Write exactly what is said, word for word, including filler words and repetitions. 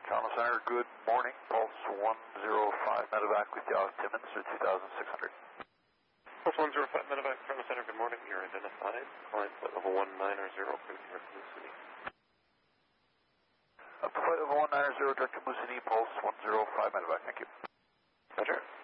Toronto Center, good morning. Pulse one zero five medevac with Yaw Timmins for two thousand six hundred. Pulse one zero five medevac, Toronto Center, good morning. You're identified. Calling flight level one nine zero for New York City. Up to flight level one nine zero, direct to Moose City, Pulse one zero five medevac, thank you. Roger.